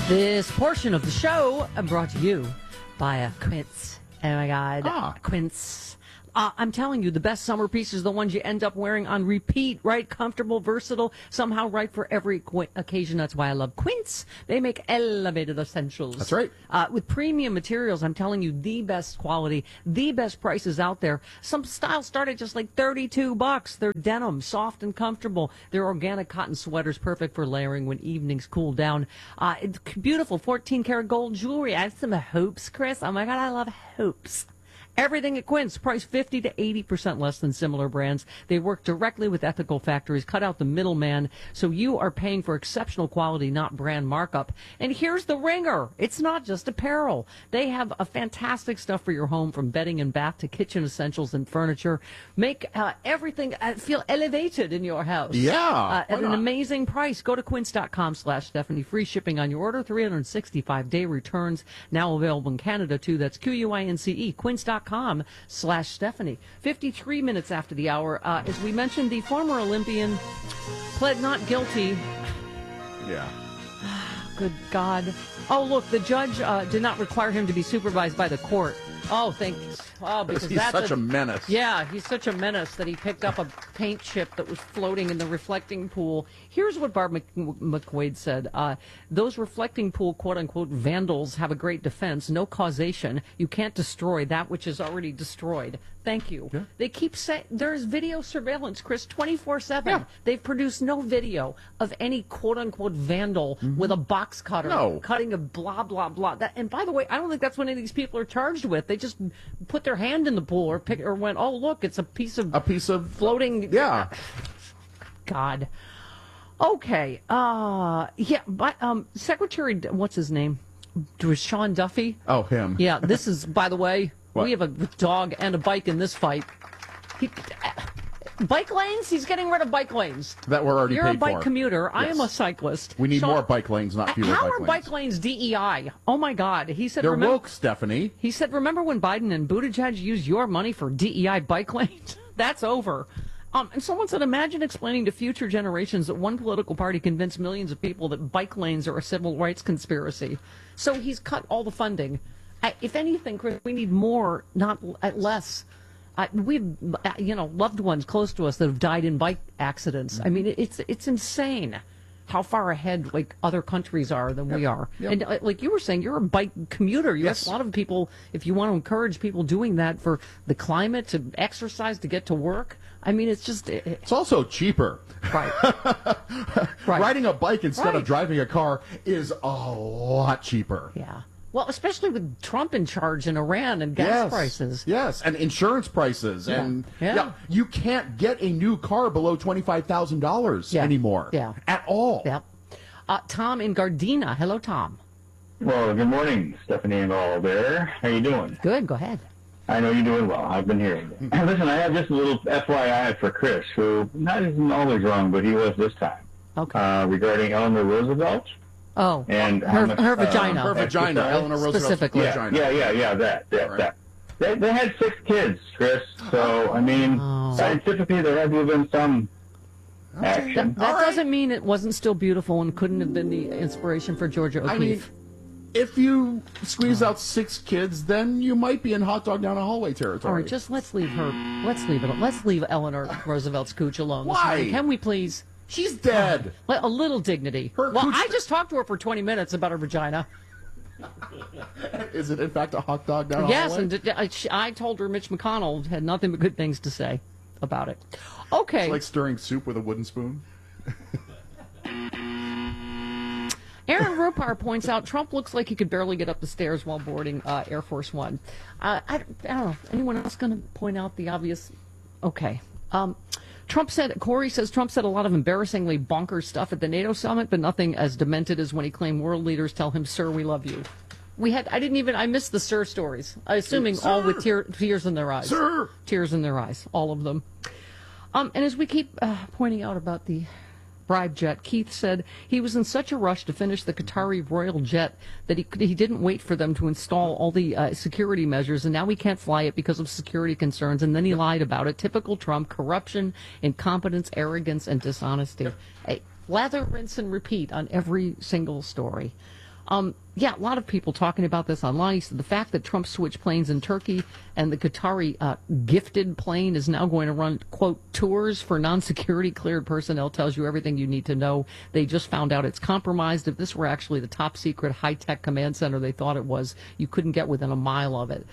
This portion of the show brought to you by Quince. Oh my God, Quince. I'm telling you, the best summer pieces are the ones you end up wearing on repeat, right? Comfortable, versatile, somehow right for every occasion. That's why I love Quince. They make elevated essentials. That's right. With premium materials, I'm telling you, the best quality, the best prices out there. Some styles start at just like $32. They're denim, soft and comfortable. They're organic cotton sweaters, perfect for layering when evenings cool down. It's beautiful 14-karat gold jewelry. I have some hoops, Chris. Oh my God, I love hoops. Everything at Quince, priced 50 to 80% less than similar brands. They work directly with ethical factories, cut out the middleman, so you are paying for exceptional quality, not brand markup. And here's the ringer. It's not just apparel. They have a fantastic stuff for your home, from bedding and bath to kitchen essentials and furniture. Make everything feel elevated in your house. Yeah. At an amazing price. Go to quince.com/Stephanie. Free shipping on your order, 365-day returns. Now available in Canada, too. That's QUINCE. Quince.com/Stephanie. 53 minutes after the hour. As we mentioned, the former Olympian pled not guilty. Yeah. Good God. Oh, look, the judge did not require him to be supervised by the court. Oh, thanks. Oh, because he's such a menace. Yeah, he's such a menace that he picked up a paint chip that was floating in the reflecting pool. Here's what Barb McQuaid said. Those reflecting pool, quote-unquote, vandals have a great defense. No causation. You can't destroy that which is already destroyed. Thank you. Yeah. They keep saying there's video surveillance, Chris, 24/7. Yeah. They've produced no video of any quote-unquote vandal with a box cutter cutting a blah, blah, blah. And by the way, I don't think that's what any of these people are charged with. They just put their hand in the pool or went, oh, look, it's a piece of floating. Yeah. God. Okay. Yeah, but Secretary, what's his name? Sean Duffy? Oh, him. Yeah, this is, by the way, we have a dog and a bike in this fight. Bike lanes? He's getting rid of bike lanes. That we're already paid for. You're a bike commuter. Yes. I am a cyclist. We need more bike lanes, not fewer bike lanes. How are bike lanes DEI? Oh, my God. He said, they're woke, Stephanie. He said, remember when Biden and Buttigieg used your money for DEI bike lanes? That's over. And someone said, imagine explaining to future generations that one political party convinced millions of people that bike lanes are a civil rights conspiracy. So he's cut all the funding. If anything, Chris, we need more, not less. We've, loved ones close to us that have died in bike accidents. I mean, it's insane how far ahead, like, other countries are than we are. Yep. And like you were saying, you're a bike commuter. You have a lot of people, if you want to encourage people doing that for the climate, to exercise, to get to work. I mean, it's just... It's also cheaper. Right. Right. Riding a bike instead of driving a car is a lot cheaper. Yeah. Well, especially with Trump in charge in Iran and gas prices. Yes, and insurance prices. Yeah. And you can't get a new car below $25,000 anymore. Yeah. At all. Yep. Tom in Gardena. Hello, Tom. Well, good morning, Stephanie and all there. How you doing? Good. Go ahead. I know you're doing well. I've been hearing it. Listen, I have just a little FYI for Chris, who isn't always wrong, but he was this time. Okay. Regarding Eleanor Roosevelt. Oh, and her vagina. Her vagina, Eleanor Roosevelt's specifically. vagina. That. They had 6 kids, Chris. So, I mean, scientifically, there had to have been some action. That doesn't mean it wasn't still beautiful and couldn't have been the inspiration for Georgia O'Keeffe. I mean, if you squeeze out 6 kids, then you might be in hot dog down a hallway territory. All right, just let's leave her. Let's leave it. Let's leave Eleanor Roosevelt's cooch alone. Why? Can we please? She's dead. A little dignity. I just talked to her for 20 minutes about her vagina. Is it, in fact, a hot dog down a hallway? Yes, and I told her Mitch McConnell had nothing but good things to say about it. Okay. It's like stirring soup with a wooden spoon. Aaron Rupar points out Trump looks like he could barely get up the stairs while boarding Air Force One. I don't know. Anyone else going to point out the obvious? Okay. Corey says Trump said a lot of embarrassingly bonkers stuff at the NATO summit, but nothing as demented as when he claimed world leaders tell him, "Sir, we love you." I missed the "sir" stories. Assuming all with tears in their eyes. Sir! Tears in their eyes. All of them. And as we keep pointing out about the bribe jet, Keith said he was in such a rush to finish the Qatari royal jet that he didn't wait for them to install all the security measures, and now he can't fly it because of security concerns, and then he lied about it. Typical Trump: corruption, incompetence, arrogance, and dishonesty. Hey, lather, rinse, and repeat on every single story. Yeah, a lot of people talking about this online. He said the fact that Trump switched planes in Turkey and the Qatari gifted plane is now going to run, quote, tours for non-security cleared personnel tells you everything you need to know. They just found out it's compromised. If this were actually the top secret high-tech command center they thought it was, you couldn't get within a mile of it.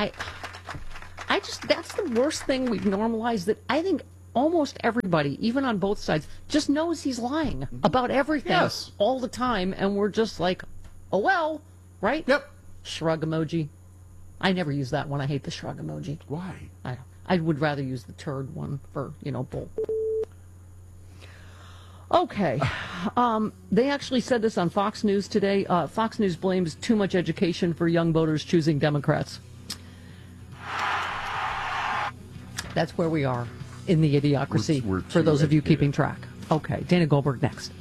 That's the worst thing we've normalized, that I think almost everybody, even on both sides, just knows he's lying about everything all the time, and we're just like, oh, well, right? Yep. Shrug emoji. I never use that one. I hate the shrug emoji. Why? I would rather use the turd one for, bull. Okay. They actually said this on Fox News today. Fox News blames too much education for young voters choosing Democrats. That's where we are in the idiocracy, for those of you keeping track. Okay. Dana Goldberg next.